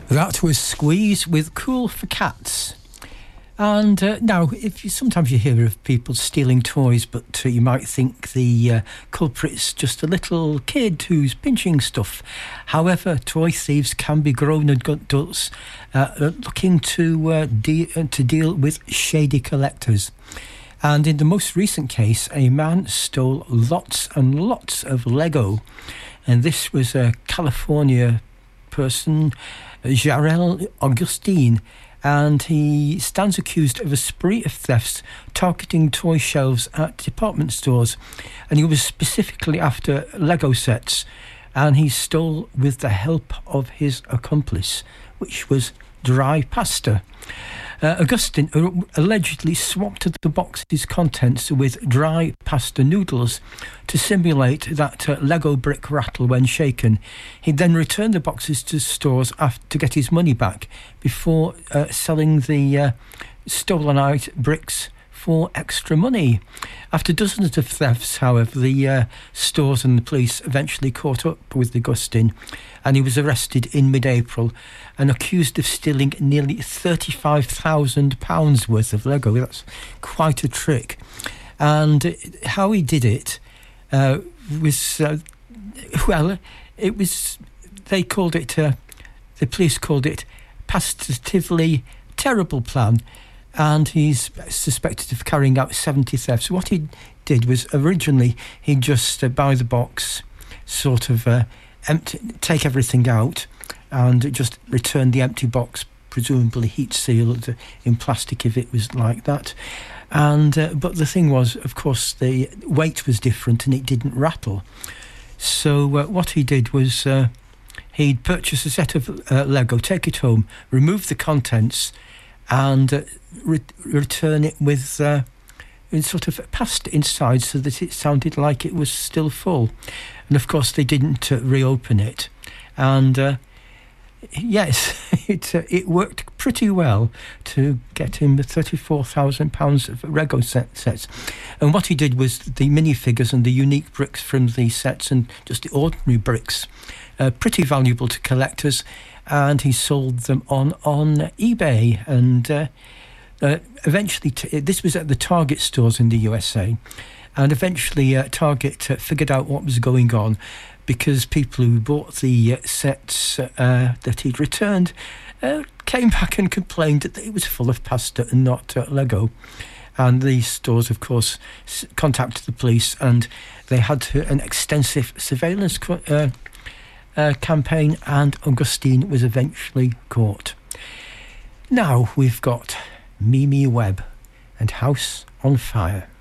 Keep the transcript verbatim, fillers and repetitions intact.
That was Squeeze with Cool for Cats. And uh, now, if you, sometimes you hear of people stealing toys, but uh, you might think the uh, culprit's just a little kid who's pinching stuff. However, toy thieves can be grown adults uh, looking to uh, de- uh, to deal with shady collectors. And in the most recent case, a man stole lots and lots of Lego. And this was a California person, Jarrell Augustine, and he stands accused of a spree of thefts targeting toy shelves at department stores. And he was specifically after Lego sets, and he stole with the help of his accomplice, which was dry pasta. Uh, Augustine allegedly swapped the box's contents with dry pasta noodles to simulate that uh, Lego brick rattle when shaken. He then returned the boxes to stores after, to get his money back before uh, selling the uh, stolen out bricks for extra money. After dozens of thefts, however, the uh, stores and the police eventually caught up with Augustine, and he was arrested in mid-April and accused of stealing nearly thirty-five thousand pounds worth of Lego. That's quite a trick. And how he did it uh, was, uh, well, it was, they called it, uh, the police called it positively terrible plan. And he's suspected of carrying out seventy thefts. What he did was originally he'd just uh, buy the box, sort of uh, empty, take everything out, and just return the empty box, presumably heat sealed in plastic if it was like that. And uh, but the thing was, of course, the weight was different and it didn't rattle. So uh, what he did was uh, he'd purchase a set of uh, Lego, take it home, remove the contents, and uh, re- return it with uh, sort of pasta inside so that it sounded like it was still full. And of course they didn't uh, reopen it. And uh, yes, it uh, it worked pretty well to get him the thirty-four thousand pounds of Lego set, sets. And what he did was the minifigures and the unique bricks from the sets and just the ordinary bricks, uh, pretty valuable to collectors. And he sold them on, on eBay. And uh, uh, eventually, t- this was at the Target stores in the U S A. And eventually, uh, Target uh, figured out what was going on, because people who bought the uh, sets uh, that he'd returned uh, came back and complained that it was full of pasta and not uh, Lego. And these stores, of course, s- contacted the police, and they had to, an extensive surveillance co- uh, Uh, campaign, and Augustine was eventually caught. Now we've got Mimi Webb and House on Fire.